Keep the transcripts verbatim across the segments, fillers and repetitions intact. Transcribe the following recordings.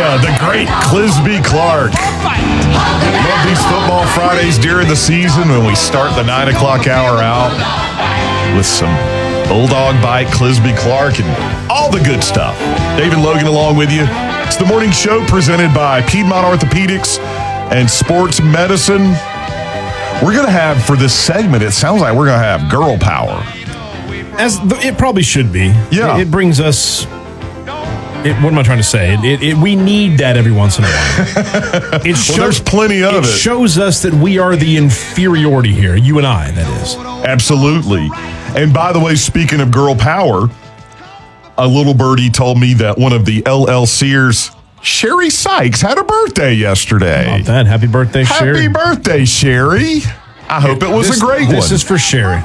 Yeah, the great Clisby Clark. Love these football Fridays during the season when we start the nine o'clock hour out with some Bulldog Bite, Clisby Clark, and all the good stuff. David Logan along with you. It's the morning show presented by Piedmont Orthopedics and Sports Medicine. We're going to have, for this segment, it sounds like we're going to have girl power. As the, it probably should be. Yeah. It, it brings us... It, what am I trying to say? It, it, it, we need that every once in a while. It show, well, there's plenty of it. It shows us that we are the inferiority here. You and I, that is. Absolutely. And by the way, speaking of girl power, a little birdie told me that one of the L L Sears, Sherry Sykes, had a birthday yesterday. How about that? Happy birthday, Happy Sherry. Happy birthday, Sherry. I hope it was this, a great this one. This is for Sherry.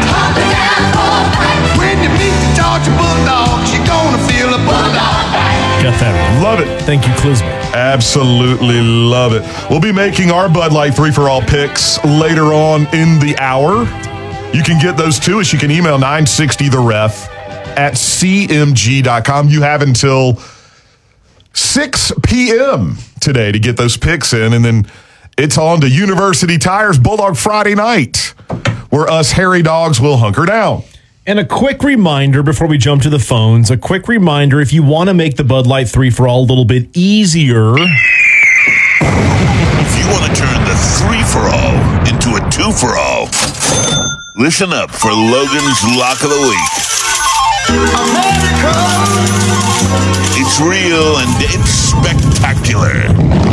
When you meet the Georgia Bulldogs, you're gonna feel a bulldog. Got that right. Love it. Thank you, Clisby. Absolutely love it. We'll be making our Bud Light three for all picks later on in the hour. You can get those to us. You can email nine sixty the ref at c m g dot com. You have until six p.m. today to get those picks in, and then it's on to University Tires Bulldog Friday night, where us hairy dogs will hunker down. And a quick reminder before we jump to the phones, a quick reminder, if you want to make the Bud Light three for all a little bit easier. If you want to turn the three for all into a two for all, listen up for Logan's Lock of the Week. America. It's real and it's spectacular.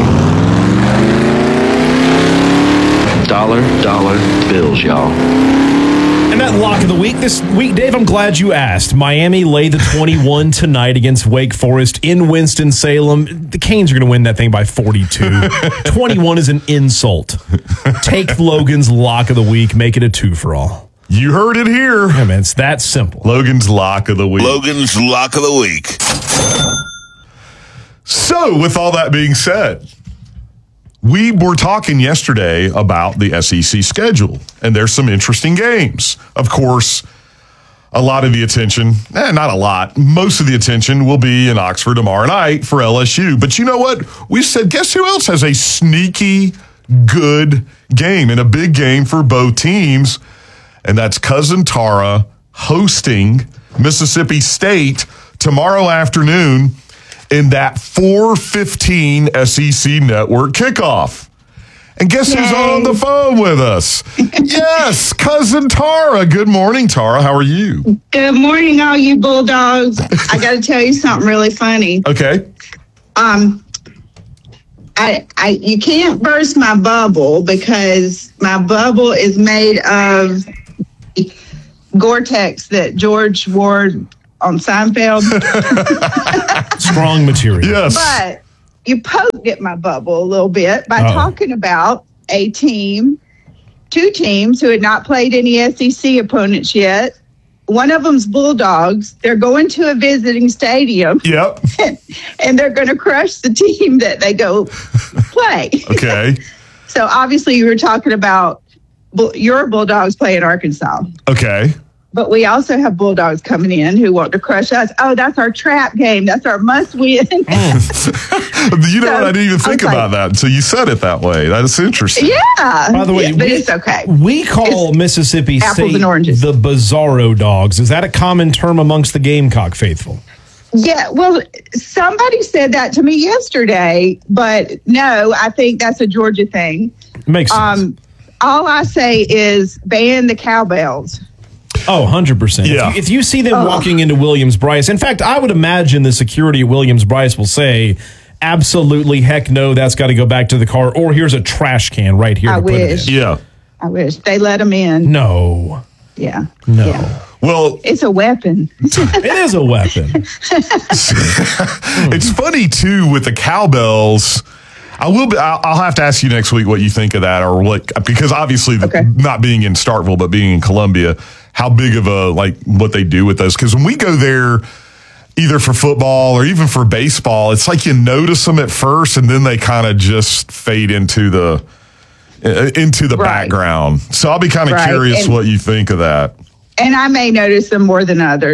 Dollar, dollar bills, y'all. And that lock of the week this week, Dave, I'm glad you asked. Miami lay the twenty-one tonight against Wake Forest in Winston-Salem. The Canes are going to win that thing by forty-two. twenty-one is an insult. Take Logan's lock of the week, make it a two for all. You heard it here. Yeah, man, it's that simple. Logan's lock of the week. Logan's Lock of the Week. So, with all that being said, we were talking yesterday about the S E C schedule, and there's some interesting games. Of course, a lot of the attention, eh, not a lot, most of the attention will be in Oxford tomorrow night for L S U. But you know what? We said, guess who else has a sneaky good game and a big game for both teams? And that's Cousin Tara hosting Mississippi State tomorrow afternoon in that four fifteen S E C Network kickoff. And guess Yay. Who's on the phone with us? Yes, Cousin Tara. Good morning, Tara. How are you? Good morning, all you Bulldogs. I got to tell you something really funny. Okay. Um, I, I, you can't burst my bubble because my bubble is made of Gore-Tex that George wore on Seinfeld. Strong material. Yes. But you poked at my bubble a little bit by Uh-oh. talking about a team, two teams who had not played any S E C opponents yet. One of them's Bulldogs. They're going to a visiting stadium. Yep. And they're going to crush the team that they go play. Okay. So obviously you were talking about your Bulldogs playing Arkansas. Okay. But we also have Bulldogs coming in who want to crush us. Oh, that's our trap game. That's our must win. Mm. You know so, what? I didn't even think about like, that. So you said it that way. That's interesting. Yeah. By the way, yeah, but we, it's okay. We call it's Mississippi State and oranges. The Bizarro Dogs. Is that a common term amongst the Gamecock faithful? Yeah, well, somebody said that to me yesterday, but no, I think that's a Georgia thing. Makes sense. Um, all I say is ban the cowbells. Oh, one hundred percent. Yeah. If you, if you see them oh. walking into Williams-Brice, in fact, I would imagine the security at Williams-Brice will say, absolutely, heck no, that's got to go back to the car, or here's a trash can right here I to wish. put it in. Yeah. I wish. They let them in. No. Yeah. No. Yeah. Well, it's a weapon. It is a weapon. It's funny, too, with the cowbells. I will be, I'll, I'll have to ask you next week what you think of that, or what, because obviously okay. the, not being in Starkville, but being in Columbia, how big of a, like, what they do with those. Because when we go there, either for football or even for baseball, it's like you notice them at first and then they kind of just fade into the, into the right. background. So I'll be kind of right. curious and, what you think of that. And I may notice them more than others.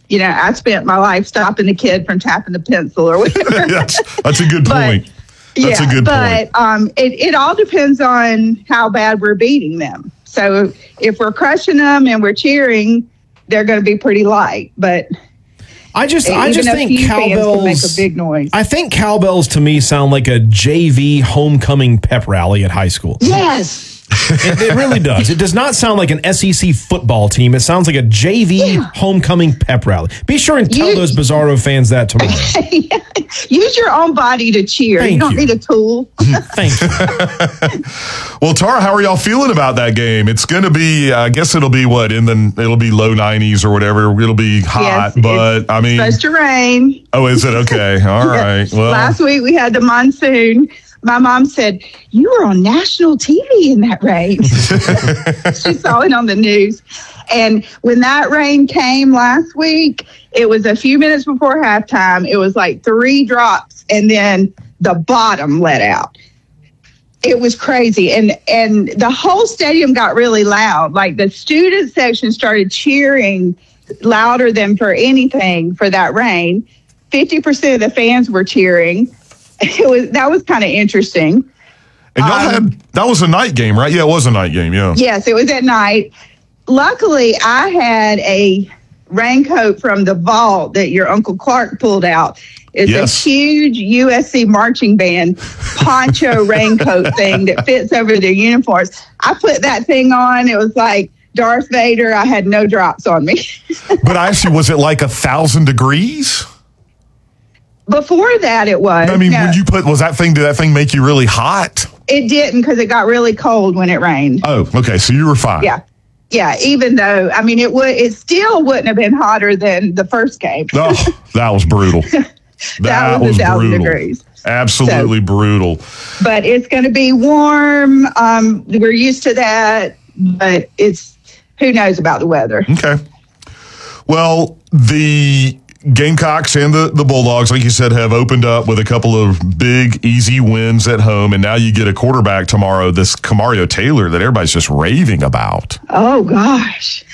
you know, I spent my life stopping the kid from tapping the pencil or whatever. that's, that's a good But- point. That's yeah, a good but, point. um, it, it all depends on how bad we're beating them. So if we're crushing them and we're cheering, they're going to be pretty light. But I just, I even just a think few fans can cowbells make a big noise. I think cowbells to me sound like a J V homecoming pep rally at high school. Yes. It, it really does. It does not sound like an S E C football team. It sounds like a J V Yeah. homecoming pep rally. Be sure and tell You- those Bizarro fans that tomorrow. Use your own body to cheer. Thank you don't you. need a tool. Thank you. Well, Tara, how are y'all feeling about that game? It's going to be, I guess it'll be what, in the, it'll be low nineties or whatever. It'll be hot, Yes, but it's I mean, supposed to rain. oh, is it? Okay. All right. Well, Last week we had the monsoon. My mom said, you were on national T V in that rain. She saw it on the news. And when that rain came last week, it was a few minutes before halftime. It was like three drops and then the bottom let out. It was crazy. And and the whole stadium got really loud. Like the student section started cheering louder than for anything for that rain. fifty percent of the fans were cheering. It was that was kind of interesting. and y'all um, had, that was a night game, right? Yeah, it was a night game. Yeah. Yes, it was at night. Luckily, I had a raincoat from the vault that your Uncle Clark pulled out. It's Yes. a huge U S C marching band poncho raincoat thing that fits over their uniforms. I put that thing on. It was like Darth Vader. I had no drops on me. But actually, was it like a thousand degrees? Before that, it was. I mean, No, when you put, was that thing, did that thing make you really hot? it didn't because it got really cold when it rained. Oh, okay. So you were fine. Yeah. Yeah, even though, I mean, it would, it still wouldn't have been hotter than the first game. Oh, that was brutal. That, was a thousand brutal. degrees. Absolutely brutal. But it's going to be warm. Um, we're used to that, but it's, who knows about the weather? Okay. Well, the Gamecocks and the, the Bulldogs, like you said, have opened up with a couple of big, easy wins at home. And now you get a quarterback tomorrow, this Kamario Taylor that everybody's just raving about. Oh, gosh.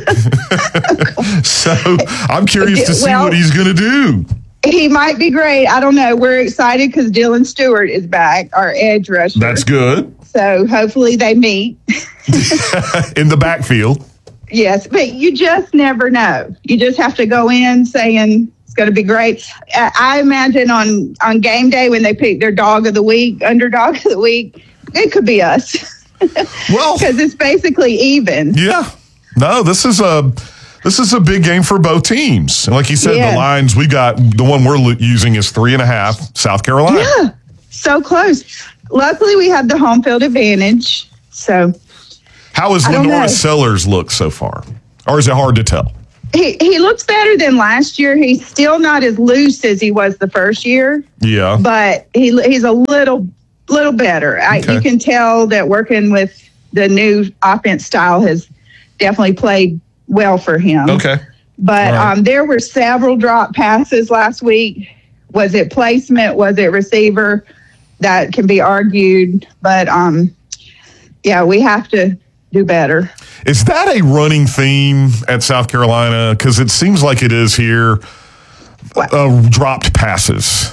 So I'm curious to see Well- what he's going to do. He might be great. I don't know. We're excited because Dylan Stewart is back, our edge rusher. That's good. So hopefully they meet. In the backfield. Yes, but you just never know. You just have to go in saying it's going to be great. Uh, I imagine on, on game day when they pick their dog of the week, underdog of the week, it could be us Well, because it's basically even. yeah. No, this is a this is a big game for both teams. And like you said, Yeah. the lines we got, the one we're lo- using is three and a half, South Carolina. Yeah, so close. Luckily, we have the home field advantage. So How has I don't Lenora know. Sellers looked so far? Or is it hard to tell? he, he looks better than last year. He's still not as loose as he was the first year, Yeah. but he he's a little little better. I, Okay. you can tell that working with the new offense style has definitely played well for him. Okay. But All right. um, there were several drop passes last week. Was it placement? Was it receiver? That can be argued. But um, yeah, we have to do better. Is that a running theme at South Carolina? Because it seems like it is here. What? Uh, dropped passes.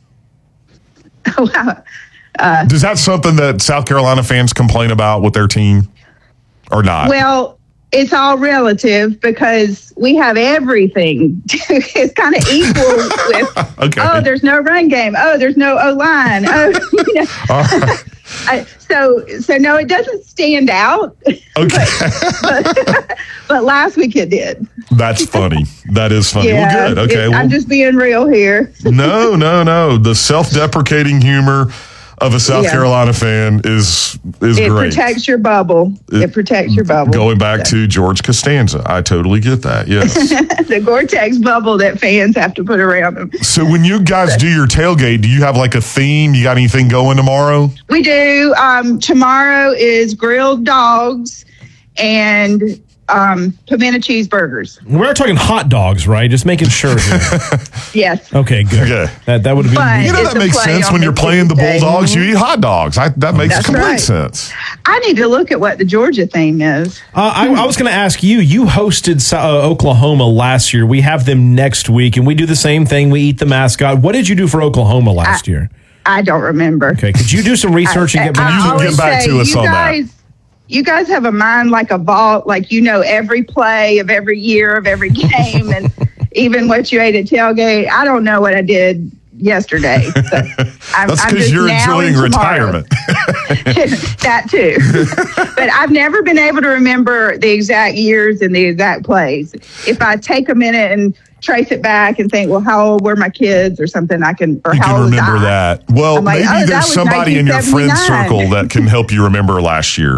Wow. Is that something that South Carolina fans complain about with their team or not? Well, it's all relative because we have everything. It's kind of equal with, Okay. oh, there's no run game. Oh, there's no O-line. Oh, you know. All right. I, so, so no, it doesn't stand out. Okay. but, but last week it did. That's funny. That is funny. Yeah, Well, good. Okay. it- Well, I'm just being real here. no, no, no. The self-deprecating humor of a South Yeah. Carolina fan is is It great. protects your bubble. It, It- protects your bubble. Going back to George Costanza, I totally get that. Yes. the Gore-Tex bubble that fans have to put around them. So when you guys do your tailgate, do you have like a theme? You got anything going tomorrow? We do. Um, tomorrow is grilled dogs and um, pimento cheeseburgers. We're talking hot dogs, right? Just making sure. Here. Yes. Okay, good. Okay. That that would have been. But- You know, It's that a makes play sense on when the you're playing the Tuesday. Bulldogs. You eat hot dogs. I, that makes That's complete right. sense. I need to look at what the Georgia theme is. Uh, I, I was going to ask you. You hosted uh, Oklahoma last year. We have them next week, and we do the same thing. We eat the mascot. What did you do for Oklahoma last year? I don't remember. Okay, could you do some research and get back I to can us? always get back say, to us you on that. guys, You guys have a mind like a vault, like you know every play of every year of every game, and even what you ate at tailgate. I don't know what I did yesterday. So I'm, That's I'm because just you're now enjoying and tomorrow. retirement. That too. But I've never been able to remember the exact years and the exact plays. If I take a minute and trace it back and think, well, how old were my kids or something, I can, or You how can old remember was I? that. Well, I'm like, maybe oh, that there's was somebody in your friend nineteen seventy-nine. circle that can help you remember last year.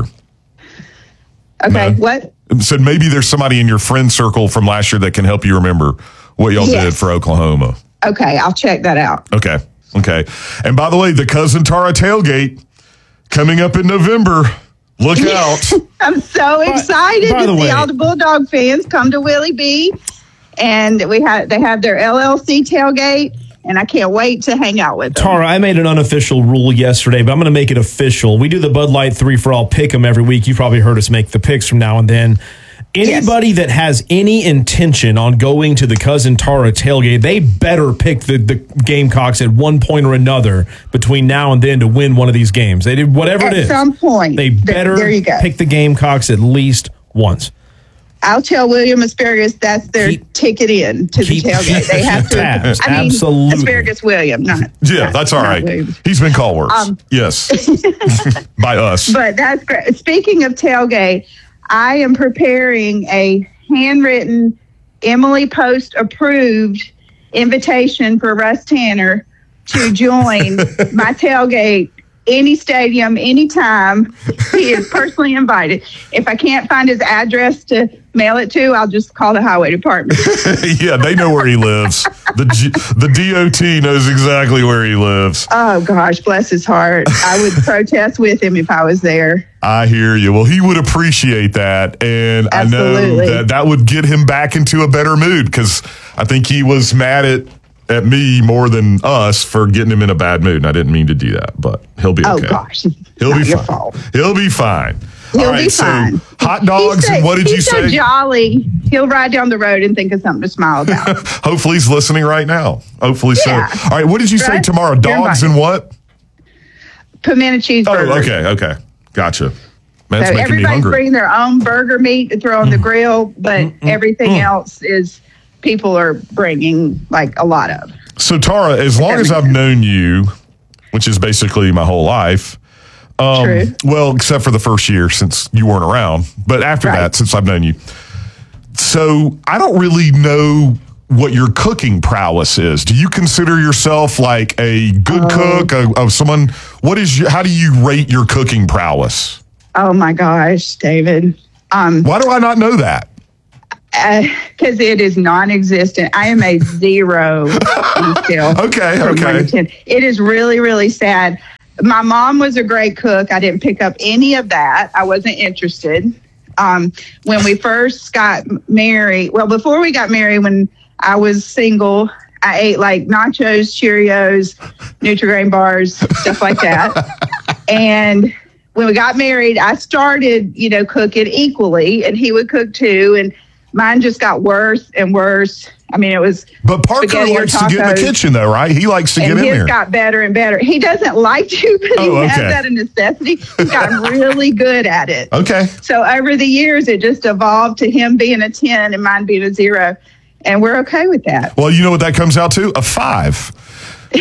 Okay, No. what? Said maybe there's somebody in your friend circle from last year that can help you remember what y'all Yes. did for Oklahoma. Okay, I'll check that out. Okay. Okay. And by the way, the Cousin Tara tailgate coming up in November. Look out. I'm so excited by to the see way- all the Bulldog fans come to Willie B. And we have they have their L L C tailgate, and I can't wait to hang out with them. Tara, I made an unofficial rule yesterday, but I'm going to make it official. We do the Bud Light three for all pick 'em every week. You've probably heard us make the picks from now and then. Anybody that has any intention on going to the Cousin Tara tailgate, they better pick the, the Gamecocks at one point or another between now and then to win one of these games. They did whatever At it is. some point. They Th- better there you go. pick the Gamecocks at least once. I'll tell William Asparagus that's their Keep- ticket in to keep- the tailgate. They have to. tabs. I mean, Absolutely. Asparagus William, not. Yeah, not- that's all not right. William. He's been called worse. Um, yes. By us. But that's great. Speaking of tailgate, I am preparing a handwritten, Emily Post approved invitation for Russ Tanner to join my tailgate any stadium, anytime. He is personally invited. If I can't find his address to mail it to, I'll just call the highway department. Yeah, they know where he lives. The G- the D O T knows exactly where he lives. Oh, gosh, bless his heart. I would protest with him if I was there. I hear you. Well, he would appreciate that. And I know Absolutely. that that would get him back into a better mood because I think he was mad at, at me more than us for getting him in a bad mood. And I didn't mean to do that, but he'll be Oh, okay. gosh. He'll Not be your fine. fault. He'll be fine. He'll All right, be so fine. hot dogs He's so- and what did you he's so say? jolly. He'll ride down the road and think of something to smile about. Hopefully he's listening right now. Hopefully Yeah. so. All right, what did you say Right? tomorrow? You're Dogs invited. and what? Pimento cheeseburger. Oh, okay, okay. Gotcha. Man, So it's making me everybody's hungry. bringing their own burger meat to throw on the grill, but everything else is people are bringing like a lot of. So, Tara, as long as I've known you, which is basically my whole life, um, True. well, except for the first year since you weren't around, but after Right. that, since I've known you. So, I don't really know what your cooking prowess is. Do you consider yourself like a good Oh. cook, of of someone? What is your, how do you rate your cooking prowess? Oh my gosh, David. Um, Why do I not know that? because it is non-existent. I am a zero on the scale. Okay, from one to okay. ten. It is really, really sad. My mom was a great cook. I didn't pick up any of that. I wasn't interested. Um, when we first got married, well, before we got married, when I was single, I ate like nachos, Cheerios, Nutri-Grain bars, stuff like that. And when we got married, I started, you know, cooking equally, and he would cook too. And mine just got worse and worse. I mean, it was. But Parker spaghetti or likes to get in the tacos. kitchen, though, right? He likes to And get in his there. got better and better. He doesn't like to, but he Oh, has okay. that a necessity. He's gotten really good at it. Okay. So over the years, it just evolved to him being a ten and mine being a zero. And we're okay with that. Well, you know what that comes out to? A five. Okay.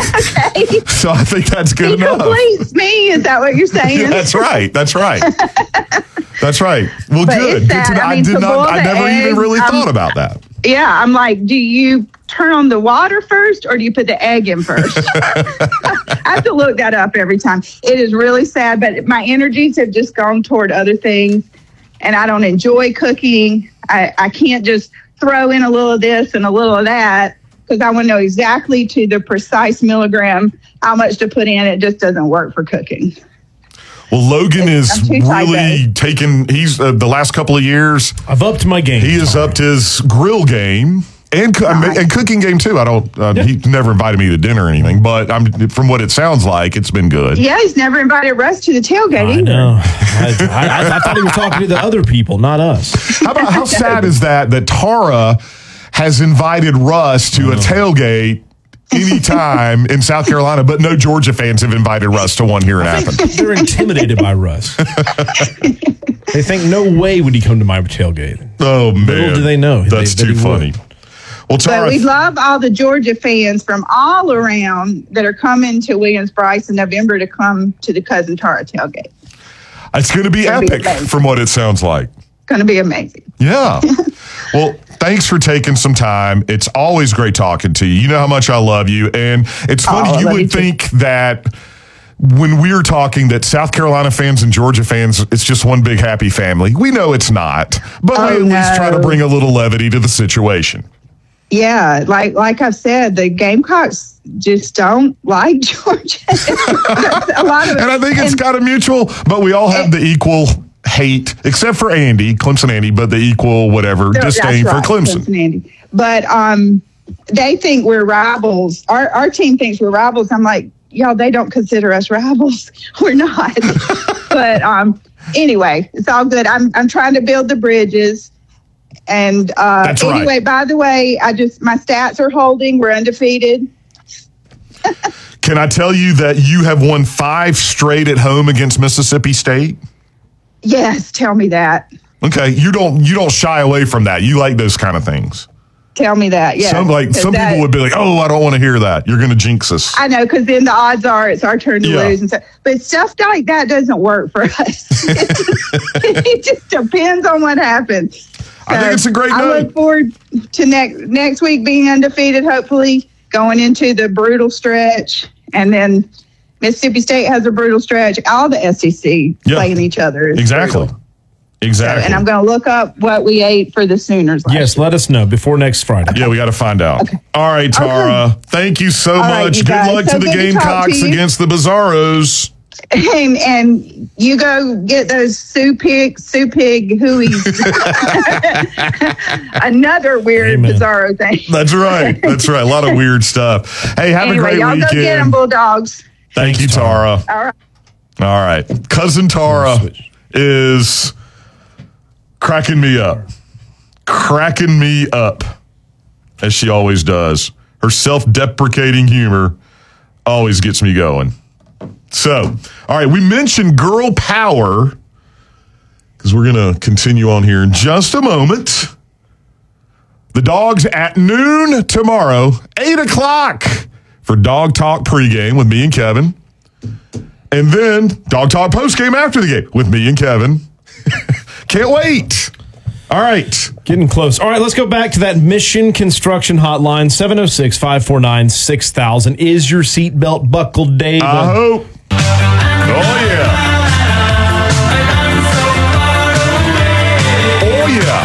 So I think that's good He enough. completes me. Is that what you're saying? Yeah, that's right. That's right. That's right. Well, But good. it's Good to sad. know. I I, mean, did to not. boil I the never even eggs, really um, thought about that. Yeah, I'm like, do you turn on the water first or do you put the egg in first? I have to look that up every time. It is really sad, but my energies have just gone toward other things, and I don't enjoy cooking. I, I can't just throw in a little of this and a little of that because I want to know exactly to the precise milligram how much to put in. It just doesn't work for cooking. Well, Logan is I'm too tired, really babe. taking, he's uh, the last couple of years, I've upped my game. he has upped his grill game and, co- Nice. and cooking game too. I don't, uh, he never invited me to dinner or anything, but I'm, from what it sounds like, it's been good. Yeah, he's never invited Russ to the tailgate I either. know. I, I, I thought he was talking to the other people, not us. How about, how sad is that, that Tara has invited Russ to a tailgate anytime in South Carolina, but no Georgia fans have invited Russ to one here in Athens. They're intimidated by Russ. They think no way would he come to my tailgate. Oh, man. Little do they know. That's They- too that he funny. would. Well, But Tara, we love all the Georgia fans from all around that are coming to Williams-Brice in November to come to the Cousin Tara tailgate. it's going to be gonna be epic amazing. from what it sounds like. Going to be amazing. Yeah. Well, thanks for taking some time. It's always great talking to you. You know how much I love you. And it's funny, Oh, I you love would you too. think that when we're talking that South Carolina fans and Georgia fans, it's just one big happy family. We know it's not, but Oh, we at least try to no. bring a little levity to the situation. Yeah, like like I've said, the Gamecocks just don't like Georgia. a lot of And I think it's and- got a mutual, but we all have the equal hate, except for Andy, Clemson Andy, but the equal whatever, That's disdain right, for Clemson. Clemson Andy. But um, they think we're rivals. Our our team thinks we're rivals. I'm like, y'all, they don't consider us rivals. We're not. But um, anyway, it's all good. I'm I'm trying to build the bridges. And uh, That's right. anyway, by the way, I just my stats are holding. We're undefeated. Can I tell you that you have won five straight at home against Mississippi State? Yes, tell me that. Okay, you don't you don't shy away from that. You like those kind of things. Tell me that. Yeah. Some like 'Cause some that- people would be like, "Oh, I don't want to hear that. You're going to jinx us." I know, because then the odds are it's our turn to Yeah. lose, and so, but stuff like that doesn't work for us. It just depends on what happens. I think it's a great I note. look forward to next next week being undefeated. Hopefully, going into the brutal stretch, and then Mississippi State has a brutal stretch. All the S E C Yeah. playing each other. is Exactly. brutal. Exactly. And I'm going to look up what we ate for the Sooners. Last Yes, year. let us know before next Friday. yeah, we got to find out. All right, Tara. Thank you so right, much. you Good guys. luck So to the good to talk to Gamecocks you. against the Bizarros. And, and you go get those Sue Pig, Sue Pig hooies. Another weird, Amen. bizarro thing. That's right. That's right. A lot of weird stuff. Hey, have Anyway, a great y'all weekend. go get them, Bulldogs. Thank you, Thanks, Tara. All right. All right. Cousin Tara Switch. is cracking me up. Cracking me up, as she always does. Her self-deprecating humor always gets me going. So, all right, we mentioned girl power because we're going to continue on here in just a moment. The Dogs at noon tomorrow, eight o'clock for Dog Talk pregame with me and Kevin. And then Dog Talk postgame after the game with me and Kevin. Can't wait. All right. Getting close. All right, let's go back to that Mission Construction Hotline. seven oh six, five four nine, six thousand. Is your seatbelt buckled, Dave? I hope. Oh, yeah. Oh, yeah.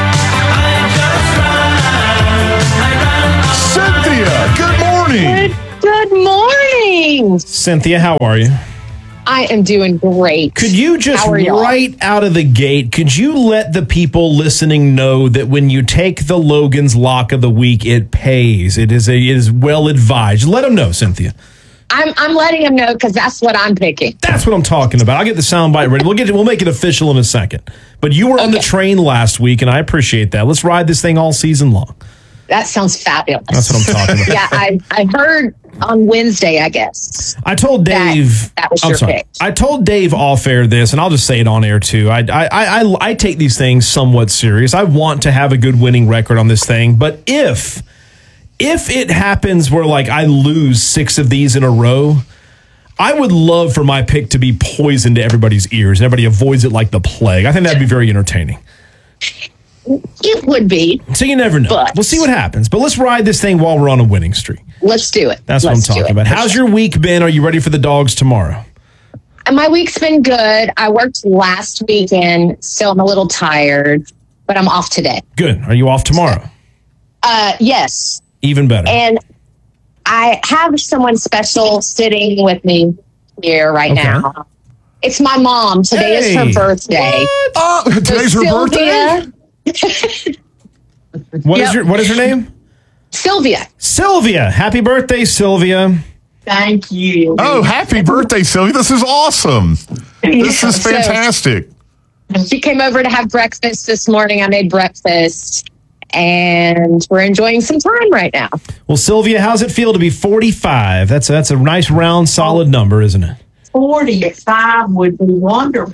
Cynthia, good morning. Good morning. Cynthia, how are you? I am doing great. Could you just How are y'all? right out of the gate, could you let the people listening know that when you take the Logan's Lock of the Week, it pays? It is a, it is well advised. Let them know, Cynthia. I'm I'm letting them know because that's what I'm picking. That's what I'm talking about. I'll get the soundbite ready. We'll get it, we'll make it official in a second. But you were on the Okay. train last week, and I appreciate that. Let's ride this thing all season long. That sounds fabulous. That's what I'm talking about. Yeah, I I heard on Wednesday, I guess. I told That- Dave. that was I'm your sorry. pick. I told Dave off air this, and I'll just say it on air too. I, I I I I take these things somewhat serious. I want to have a good winning record on this thing, but if if it happens where like I lose six of these in a row, I would love for my pick to be poison to everybody's ears, and everybody avoids it like the plague. I think that'd be very entertaining. It would be. So you never know. But- We'll see what happens. But let's ride this thing while we're on a winning streak. Let's do it. That's Let's what I'm do talking it. about. How's your week been? Are you ready for the Dogs tomorrow? And my week's been good. I worked last weekend, so I'm a little tired, but I'm off today. Good. Are you off tomorrow? Uh, yes, Even better. and I have someone special sitting with me here right Okay. now. It's my mom. Today is Hey. her birthday. Oh, today's her birthday? Sylvia. What is Yep. your What is her name? Sylvia. Sylvia. Happy birthday, Sylvia. Thank you. Oh, happy birthday, Sylvia. This is awesome. This is So- fantastic. She came over to have breakfast this morning. I made breakfast, and we're enjoying some time right now. Well, Sylvia, how's it feel to be forty-five? That's that's a nice, round, solid number, isn't it? forty-five would be wonderful.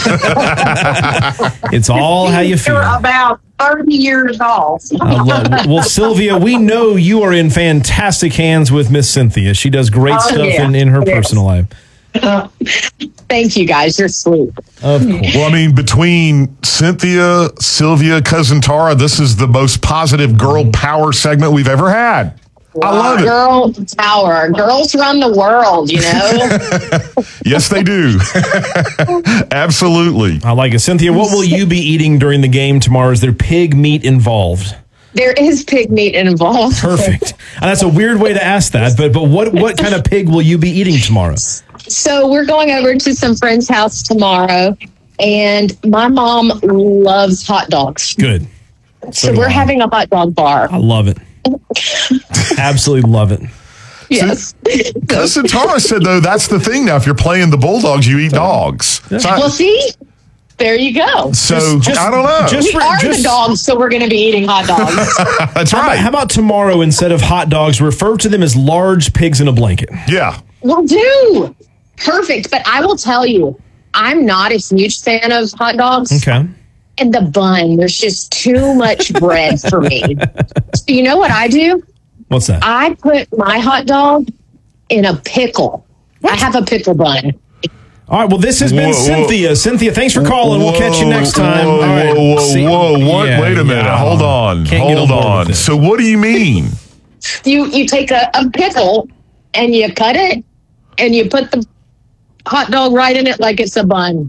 It's all how you feel. You're about thirty years off. I love it. Well, Sylvia, we know you are in fantastic hands with Miss Cynthia. She does great Oh, stuff yeah. in, in her Yes. personal life. Thank you, guys. You're sweet. Of course. Well, I mean, between Cynthia, Sylvia, Cousin Tara, this is the most positive girl power segment we've ever had. I love it. Girl power. Girls run the world, you know? Yes, they do. Absolutely. I like it. Cynthia, what will you be eating during the game tomorrow? Is there pig meat involved? There is pig meat involved. Perfect. And that's a weird way to ask that, but but what, what kind of pig will you be eating tomorrow? So we're going over to some friend's house tomorrow, and my mom loves hot dogs. Good. So do we're I. having a hot dog bar. I love it. Absolutely love it. Yes. Cousin Tara said, though, that's the thing now. If you're playing the Bulldogs, you eat dogs. So, I- Well, see? There you go. so just- I don't know. just- We are just- the dogs, so we're going to be eating hot dogs. That's How about, right. how about tomorrow, instead of hot dogs, refer to them as large pigs in a blanket? Yeah. We'll do. Perfect. But I will tell you, I'm not a huge fan of hot dogs. Okay. And the bun, there's just too much bread for me. So you know what I do? What's that? I put my hot dog in a pickle. I have a pickle bun. All right. Well, this has been Whoa, whoa. Cynthia. Cynthia, thanks for calling. We'll catch you next time. Whoa, All right. whoa, whoa, See- whoa. What? Yeah, Wait a minute. yeah. Hold on. Can't get Hold on board on. with this. So what do you mean? You you take a, a pickle and you cut it and you put the hot dog right in it like it's a bun.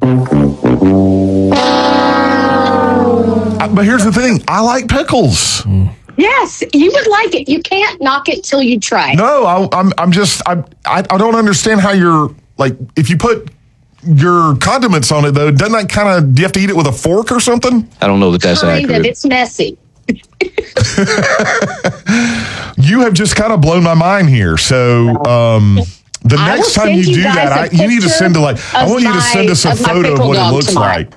Uh, But here's the thing. I like pickles. Yes, you would like it. You can't knock it till you try. No, I, I'm. I'm just. I, I. I don't understand how you're like. If you put your condiments on it, though, doesn't that kind of? Do you have to eat it with a fork or something? I don't know that that's Kind of. accurate. It's messy. You have just kind of blown my mind here. So, um, the I next will time you send do you that, I, guys a you need to picture send a like. I of want you to my- send us a of my photo of pickle what it dog looks tomorrow. like.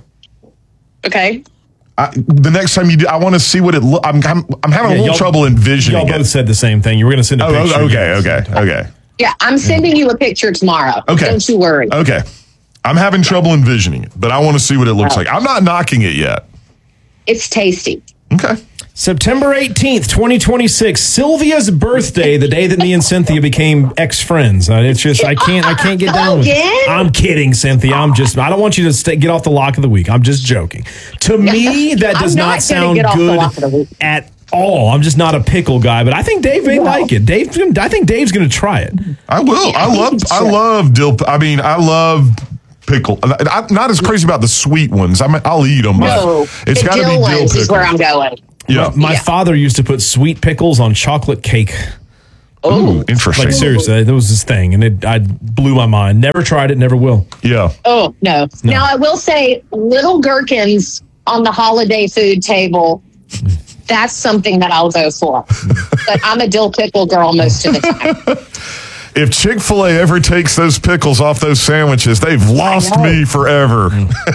Okay. I, the next time you do, I want to see what it look. I'm. I'm, I'm having Yeah, a little y'all- trouble envisioning Y'all both it. said the same thing. You were going to send a Oh, picture. okay, okay, okay, Yeah, I'm sending you a picture tomorrow. Okay. Don't you worry. okay. I'm having trouble envisioning it, but I want to see what it looks like. I'm not knocking it yet. It's tasty. Okay. September eighteenth, twenty twenty-six, Sylvia's birthday, the day that me and Cynthia became ex-friends. Uh, it's just, I can't, I can't get down with it. Again? I'm kidding, Cynthia. I'm just, I don't want you to stay, get off the lock of the week. I'm just joking. To me, that I'm does not not, gonna sound get off the good lock of the week. at all. I'm just not a pickle guy, but I think Dave may No. like it. Dave, I think Dave's going to try it. I will. I love. I love dill. I mean, I love pickle. I'm not as crazy about the sweet ones. I mean, I'll eat them, No, but it's the got to be dill dill ones pickle. is where I'm going. Yeah. My Yeah. father used to put sweet pickles on chocolate cake. Ooh, interesting. Like seriously, that was his thing, and it I blew my mind. Never tried it, never will. Yeah. Oh, no. Now, I will say, little gherkins on the holiday food table, that's something that I'll go for. But I'm a dill pickle girl most of the time. If Chick-fil-A ever takes those pickles off those sandwiches, they've lost know. me forever.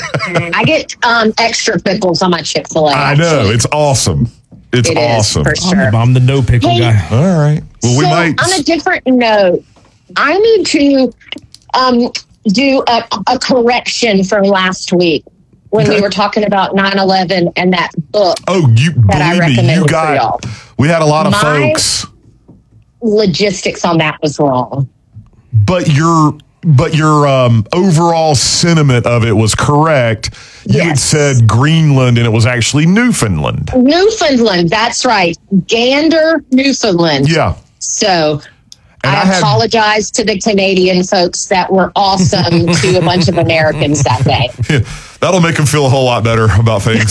I get um, extra pickles on my Chick-fil-A. I know. actually. It's awesome. It's It is, awesome. for I'm, sure. the, I'm the no pickle Hey. guy. All right. Well, we so might. on a different note, I need to um, do a, a correction from last week when Okay. we were talking about nine eleven and that book. Oh, you that I believe me, recommended you for got. y'all. We had a lot of My- folks, Logistics on that was wrong. but your but your um, overall sentiment of it was correct. You had Yes. said Greenland, and it was actually Newfoundland. Newfoundland, that's right. Gander, Newfoundland. Yeah. So And I, I had- apologize to the Canadian folks that were awesome to a bunch of Americans that day. That'll make them feel a whole lot better about things.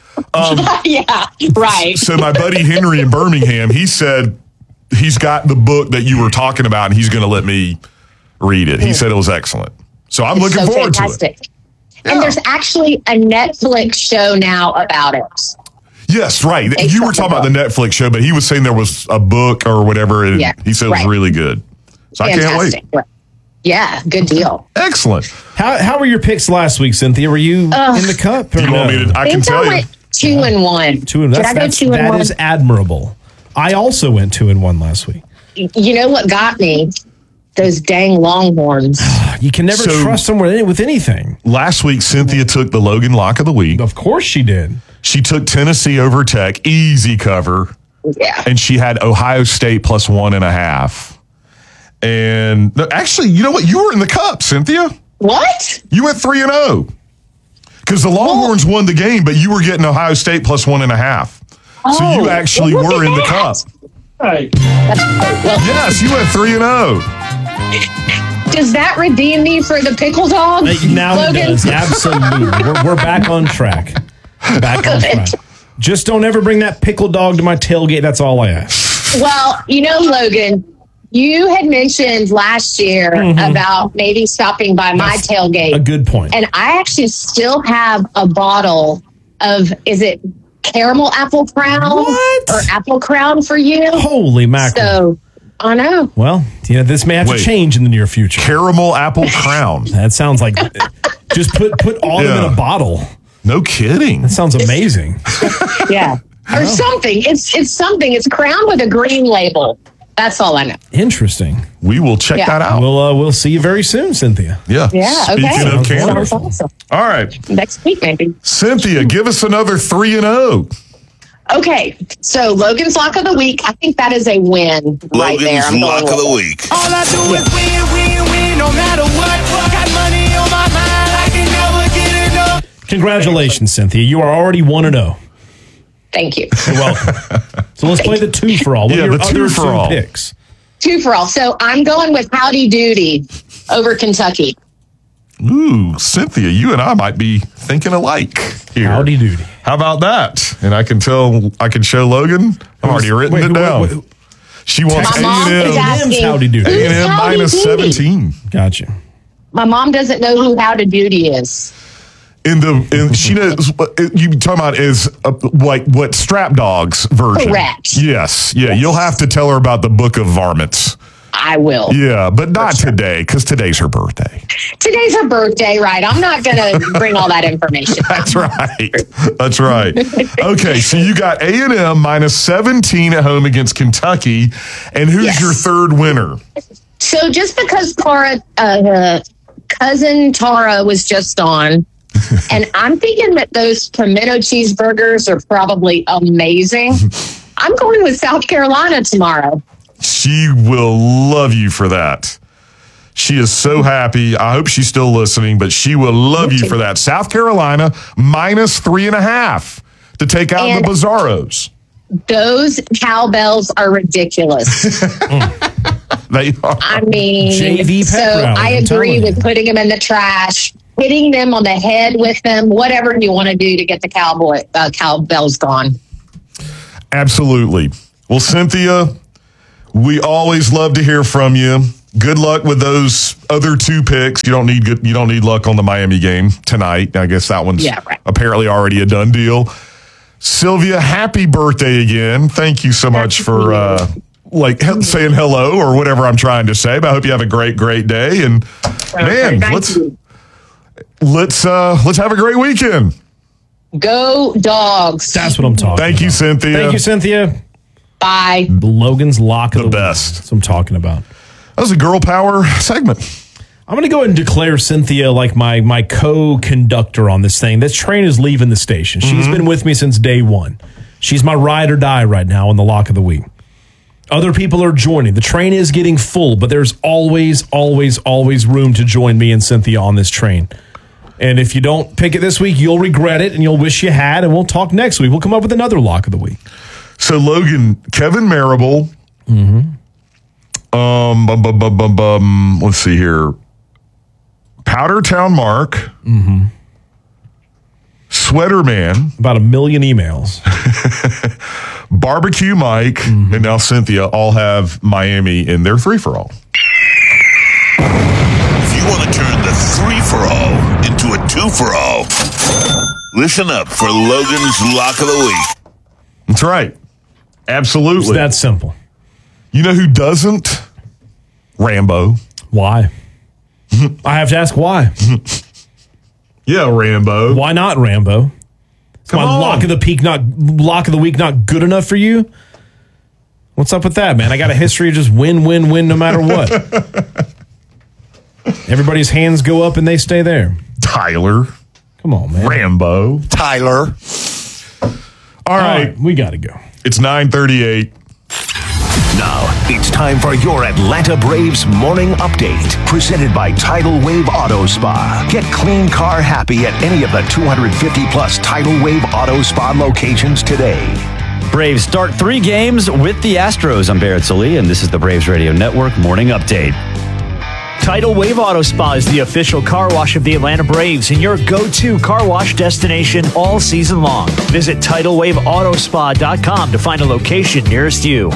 Yeah, right. So my buddy Henry in Birmingham, he said he's got the book that you were talking about, and he's going to let me read it. He said it was excellent. So I'm It's looking so forward fantastic. to it. And Yeah. there's actually a Netflix show now about it. Yes, right. Based You were on talking the about the Netflix show, but he was saying there was a book or whatever, and Yeah, he said it was right. really good. So I can't wait. Fantastic. Yeah, good deal. Excellent. How how were your picks last week, Cynthia? Were you Ugh. in the cup? Or Do you want no? me to? I I can think I tell you. went two and one. Two and Did that's, I go that's, two and that one? is admirable. I also went two and one last week. You know what got me? Those dang Longhorns. You can never So- trust someone with anything. Last week, Cynthia took the Logan lock of the week. Of course she did. She took Tennessee over Tech, easy cover, Yeah. and she had Ohio State plus one and a half. And no, actually, you know what? You were in the cup, Cynthia. What? You went three and zero because the Longhorns won the game, but you were getting Ohio State plus one and a half. so you Oh, actually well, look were at in the that. cup. Hey. Yes, you went three and zero. Does that redeem me for the pickle dog? Uh, Now it Logan? does. Absolutely. We're, we're back on track. Back on Good. track. Just don't ever bring that pickle dog to my tailgate. That's all I ask. Well, you know, Logan, you had mentioned last year about maybe stopping by my That's tailgate. A good point. And I actually still have a bottle of, is it caramel apple crown What? or apple crown for you? Holy mackerel. So, I know. Well, you know, this may have Wait. to change in the near future. Caramel apple crown. That sounds like just put put all of them Yeah. in a bottle. No kidding. That sounds amazing. Yeah. Or something. It's it's something. It's crowned with a green label. That's all I know. Interesting. We will check Yeah. that out. We'll uh, we'll see you very soon, Cynthia. yeah. Yeah, Speaking okay. of Sounds caramel. Sounds awesome. All right. Next week, maybe. Cynthia, give us another three and oh. Okay. So, Logan's Lock of the Week, I think that is a win right there. Logan's I'm going Lock of with the it. Week. All I do is win, win, win, no matter what. Got money on my mind, I can never get enough. Congratulations, Cynthia. You are already one and zero. Thank you. You're welcome. So let's play the two for all. What Yeah, are your the two other for two all. picks? Two for all. So, I'm going with Howdy Doody over Kentucky. Ooh, Cynthia, you and I might be thinking alike here. Howdy doody. How about that? And I can tell, I can show Logan. I've already written Wait, it who- down. wait, wait, She wants My A mom is and M. asking, Howdy Doody. A and who's M Howdy minus Doody? seventeen. Gotcha. My mom doesn't know who Howdy Doody is. In the, in, she knows, you talking about is uh, like what Strap Dog's version. Correct. Yes. Yeah. You'll have to tell her about the Book of Varmints. I will. Yeah, but not today because today's her birthday. Today's her birthday, right? I'm not going to bring all that information. That's right. That's right. Okay, so you got A and M minus seventeen at home against Kentucky. And who's Yes. your third winner? So just because Tara, uh, cousin Tara was just on, and I'm thinking that those pimento cheeseburgers are probably amazing, I'm going with South Carolina tomorrow. She will love you for that. She is so happy. I hope she's still listening, but she will love you for that. South Carolina minus three and a half to take out And- the Bizarros. Those cowbells are ridiculous. They are. I mean, J V pep so rally, I I'm agree telling with you. putting them in the trash, hitting them on the head with them, whatever you want to do to get the cowboy uh, cowbells gone. Absolutely. Well, Cynthia, we always love to hear from you. Good luck with those other two picks. You don't need good, you don't need luck on the Miami game tonight. I guess that one's Yeah, right. apparently already a done deal. Sylvia, happy birthday again. Thank you so much for uh, like he- saying hello or whatever I'm trying to say. But I hope you have a great, great day. And man, thank let's you. let's uh, let's have a great weekend. Go dogs. That's what I'm talking Thank you, about. Cynthia. Thank you, Cynthia. Bye. Logan's Lock of The the, best. Week. That's what I'm talking about. That was a girl power segment. I'm going to go ahead and declare Cynthia like my my co-conductor on this thing. This train is leaving the station. She's been with me since day one. She's my ride or die right now on the Lock of the Week. Other people are joining. The train is getting full, but there's always, always, always room to join me and Cynthia on this train. And if you don't pick it this week, you'll regret it and you'll wish you had. And we'll talk next week. We'll come up with another Lock of the Week. So Logan, Kevin Marable. Um, bum, bum, bum, bum, bum, let's see here. Powdertown Mark. Mm-hmm. Sweater Man. About a million emails. Barbecue Mike. And now Cynthia all have Miami in their three for all. If you want to turn the three-for-oh into a two-for-oh. Listen up for Logan's Lock of the Week. That's right. Absolutely. It's that simple. You know who doesn't? Rambo. Why? I have to ask why. Yeah, Rambo. Why not Rambo? Is Come my on. lock of the peak not lock of the week not good enough for you? What's up with that, man? I got a history of just win, win, win no matter what. Everybody's hands go up and they stay there. Tyler. Come on, man. Rambo. Tyler. All All right. right, we got to go. It's nine thirty-eight. Now, it's time for your Atlanta Braves morning update. Presented by Tidal Wave Auto Spa. Get clean car happy at any of the two hundred fifty plus Tidal Wave Auto Spa locations today. Braves start three games with the Astros. I'm Barrett Salee, and this is the Braves Radio Network morning update. Tidal Wave Auto Spa is the official car wash of the Atlanta Braves and your go-to car wash destination all season long. Visit tidal wave auto spa dot com to find a location nearest you.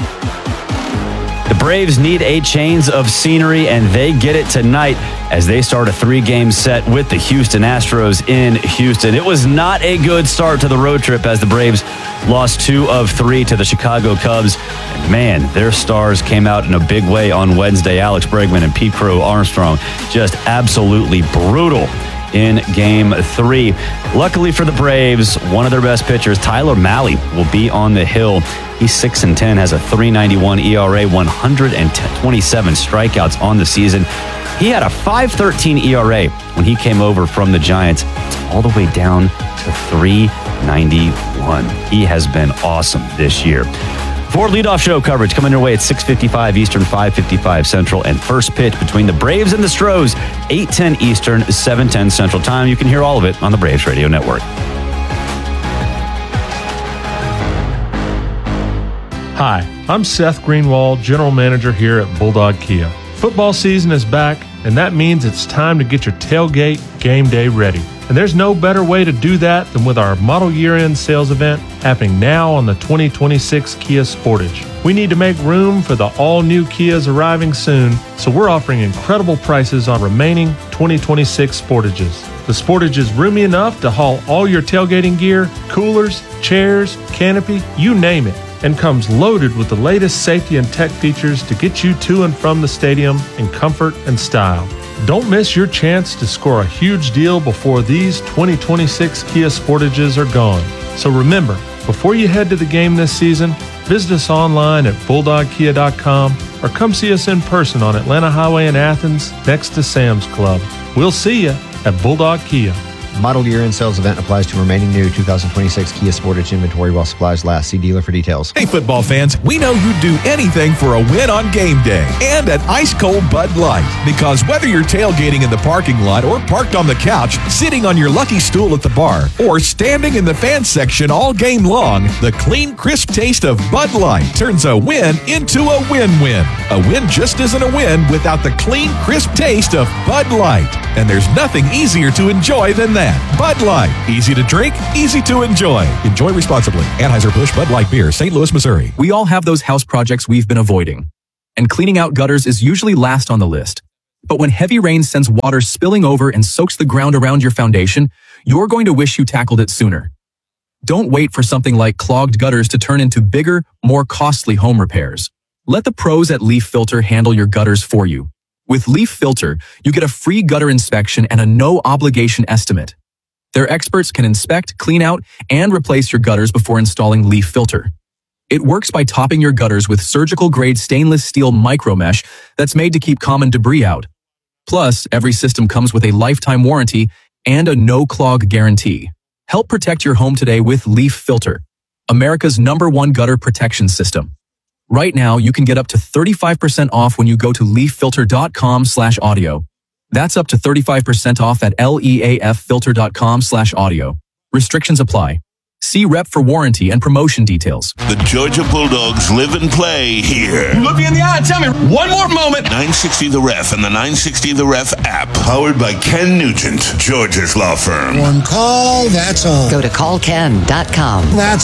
The Braves need a change of scenery, and they get it tonight as they start a three-game set with the Houston Astros in Houston. It was not a good start to the road trip as the Braves lost two of three to the Chicago Cubs. And man, their stars came out in a big way on Wednesday. Alex Bregman and Pete Crow Armstrong just absolutely brutal in game three. Luckily for the Braves, one of their best pitchers, Tyler Mahle, will be on the hill. He's six and ten, has a three ninety-one E R A, one hundred twenty-seven strikeouts on the season. He had a five thirteen E R A when he came over from the Giants. It's all the way down to three ninety-one. He has been awesome this year. For leadoff show coverage coming your way at six fifty-five Eastern, five fifty-five Central, and first pitch between the Braves and the Stros, eight ten Eastern, seven ten Central Time. You can hear all of it on the Braves Radio Network. Hi, I'm Seth Greenwald, General Manager here at Bulldog Kia. Football season is back, and that means it's time to get your tailgate game day ready. And there's no better way to do that than with our model year-end sales event happening now on the twenty twenty-six Kia Sportage. We need to make room for the all-new Kias arriving soon, so we're offering incredible prices on remaining twenty twenty-six Sportages. The Sportage is roomy enough to haul all your tailgating gear, coolers, chairs, canopy, you name it, and comes loaded with the latest safety and tech features to get you to and from the stadium in comfort and style. Don't miss your chance to score a huge deal before these twenty twenty-six Kia Sportages are gone. So remember, before you head to the game this season, visit us online at bulldog kia dot com or come see us in person on Atlanta Highway in Athens next to Sam's Club. We'll see you at Bulldog Kia. Model year-end sales event applies to remaining new two thousand twenty-six Kia Sportage inventory while supplies last. See dealer for details. Hey, football fans, we know you'd do anything for a win on game day and an ice-cold Bud Light. Because whether you're tailgating in the parking lot or parked on the couch, sitting on your lucky stool at the bar, or standing in the fan section all game long, the clean, crisp taste of Bud Light turns a win into a win-win. A win just isn't a win without the clean, crisp taste of Bud Light. And there's nothing easier to enjoy than that. Bud Light. Easy to drink, easy to enjoy. Enjoy responsibly. Anheuser-Busch Bud Light Beer, Saint Louis, Missouri. We all have those house projects we've been avoiding. And cleaning out gutters is usually last on the list. But when heavy rain sends water spilling over and soaks the ground around your foundation, you're going to wish you tackled it sooner. Don't wait for something like clogged gutters to turn into bigger, more costly home repairs. Let the pros at Leaf Filter handle your gutters for you. With Leaf Filter, you get a free gutter inspection and a no-obligation estimate. Their experts can inspect, clean out, and replace your gutters before installing Leaf Filter. It works by topping your gutters with surgical-grade stainless steel micromesh that's made to keep common debris out. Plus, every system comes with a lifetime warranty and a no-clog guarantee. Help protect your home today with Leaf Filter, America's number one gutter protection system. Right now, you can get up to thirty-five percent off when you go to leaf filter dot com slash audio. That's up to thirty-five percent off at leaf filter dot com slash audio. Restrictions apply. See rep for warranty and promotion details. The Georgia Bulldogs live and play here. Look me in the eye and tell me one more moment. nine sixty The Ref and the nine sixty The Ref app. Powered by Ken Nugent, Georgia's law firm. One call, that's all. Go to call ken dot com. That's